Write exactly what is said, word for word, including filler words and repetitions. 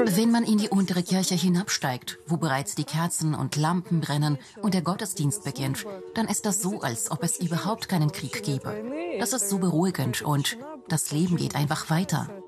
Wenn man in die untere Kirche hinabsteigt, wo bereits die Kerzen und Lampen brennen und der Gottesdienst beginnt, dann ist das so, als ob es überhaupt keinen Krieg gäbe. Das ist so beruhigend und das Leben geht einfach weiter.